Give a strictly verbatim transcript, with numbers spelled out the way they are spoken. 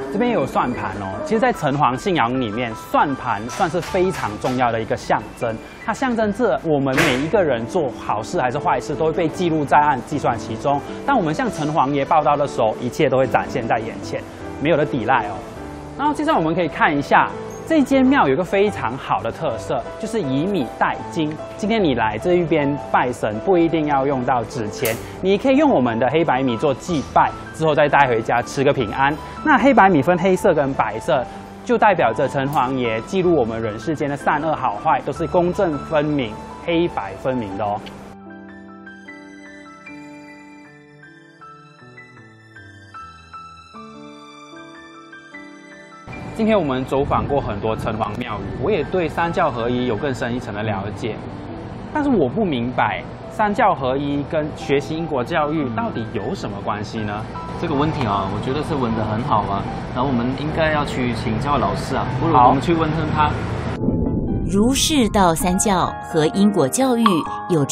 这边也有算盘哦。其实，在城隍信仰里面，算盘算是非常重要的一个象征，它象征着我们每一个人做好事还是坏事，都会被记录在案、计算其中。当我们向城隍爷报到的时候，一切都会展现在眼前，没有了抵赖哦。然后接着我们可以看一下。这间庙有一个非常好的特色，就是以米代金。今天你来这一边拜神，不一定要用到纸钱，你可以用我们的黑白米做祭拜，之后再带回家吃个平安。那黑白米分黑色跟白色，就代表着城隍爷记录我们人世间的善恶好坏，都是公正分明、黑白分明的哦。今天我们走访过很多城隍庙宇，我也对三教合一有更深一层的了解。但是我不明白三教合一跟学习因果教育到底有什么关系呢？ 这个问题啊，我觉得是问得很好啊。然后我们应该要去请教老师啊，不如我们去问问他。 儒释道三教和因果教育有着